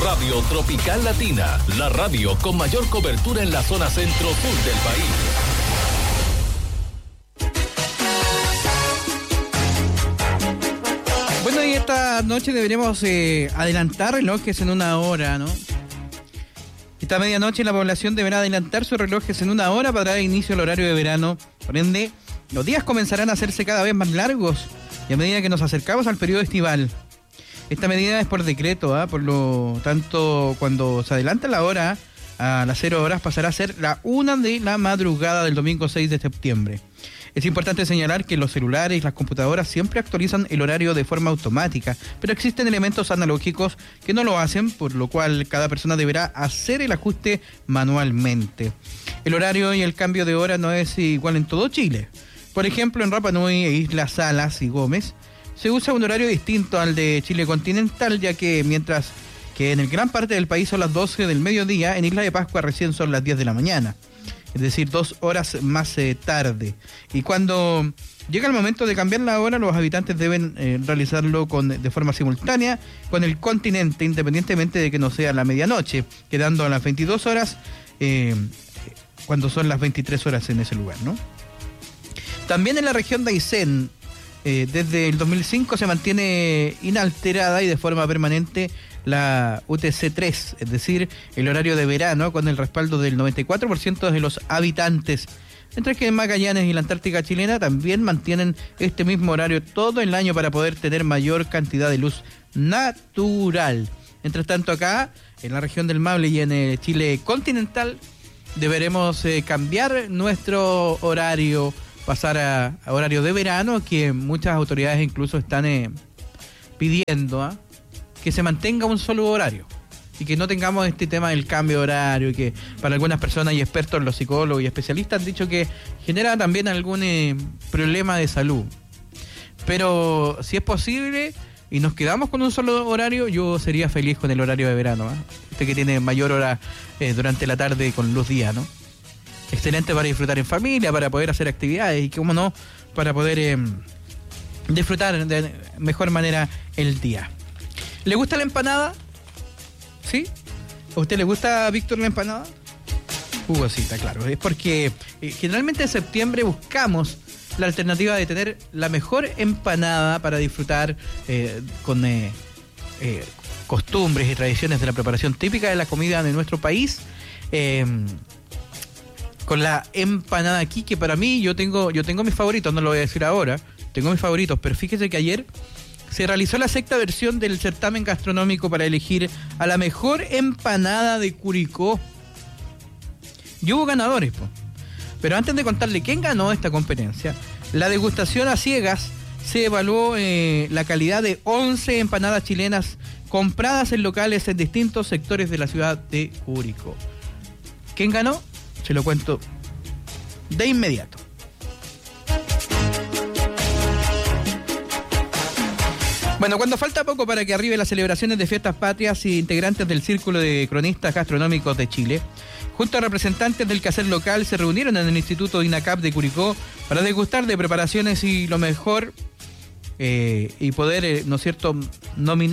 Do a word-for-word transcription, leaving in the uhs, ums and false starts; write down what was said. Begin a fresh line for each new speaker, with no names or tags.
Radio Tropical Latina, la radio con mayor cobertura en la zona centro-sur del país.
Bueno, y esta noche deberemos eh, adelantar relojes en una hora, ¿no? Esta medianoche la población deberá adelantar sus relojes en una hora para dar inicio al horario de verano. Por ende, los días comenzarán a hacerse cada vez más largos y a medida que nos acercamos al periodo estival. Esta medida es por decreto, ¿eh? Por lo tanto, cuando se adelanta la hora a las cero horas, pasará a ser la una de la madrugada del domingo seis de septiembre. Es importante señalar que los celulares y las computadoras siempre actualizan el horario de forma automática, pero existen elementos analógicos que no lo hacen, por lo cual cada persona deberá hacer el ajuste manualmente. El horario y el cambio de hora no es igual en todo Chile. Por ejemplo, en Rapa Nui, Islas Salas y Gómez se usa un horario distinto al de Chile continental, ya que mientras que en el gran parte del país son las doce del mediodía, en Isla de Pascua recién son las diez de la mañana. Es decir, dos horas más eh, tarde. Y cuando llega el momento de cambiar la hora, los habitantes deben eh, realizarlo con, de forma simultánea con el continente, independientemente de que no sea la medianoche, quedando a las veintidós horas eh, cuando son las veintitrés horas en ese lugar, ¿no? También en la región de Aysén, eh, desde el dos mil cinco se mantiene inalterada y de forma permanente la U T C tres, es decir, el horario de verano, con el respaldo del noventa y cuatro por ciento de los habitantes, mientras que en Magallanes y la Antártica chilena también mantienen este mismo horario todo el año para poder tener mayor cantidad de luz natural. Mientras tanto, acá, en la región del Maule y en el Chile continental, deberemos eh, cambiar nuestro horario, pasar a, a horario de verano, que muchas autoridades incluso están eh, pidiendo, ¿eh? que se mantenga un solo horario y que no tengamos este tema del cambio de horario, y que para algunas personas y expertos, los psicólogos y especialistas han dicho que genera también algún eh, problema de salud. Pero si es posible y nos quedamos con un solo horario, yo sería feliz con el horario de verano, ¿eh? Este que tiene mayor hora eh, durante la tarde con luz día, ¿no? Excelente para disfrutar en familia, para poder hacer actividades y, cómo no, para poder eh, disfrutar de mejor manera el día. ¿Le gusta la empanada? ¿Sí? ¿A usted le gusta, Víctor, la empanada? Jugosita, claro. Es porque eh, generalmente en septiembre buscamos la alternativa de tener la mejor empanada para disfrutar eh, con eh, eh, costumbres y tradiciones de la preparación típica de la comida de nuestro país. Eh, con la empanada aquí, que para mí yo tengo, yo tengo mis favoritos, no lo voy a decir ahora, tengo mis favoritos, pero fíjese que ayer se realizó la sexta versión del certamen gastronómico para elegir a la mejor empanada de Curicó. Y hubo ganadores, po. Pero antes de contarle quién ganó esta competencia, la degustación a ciegas se evaluó eh, la calidad de once empanadas chilenas compradas en locales en distintos sectores de la ciudad de Curicó. ¿Quién ganó? Se lo cuento de inmediato. Bueno, cuando falta poco para que arribe las celebraciones de fiestas patrias, y integrantes del Círculo de Cronistas Gastronómicos de Chile, junto a representantes del quehacer local, se reunieron en el Instituto INACAP de Curicó para degustar de preparaciones y lo mejor eh, y poder, eh, ¿no es cierto?, nominar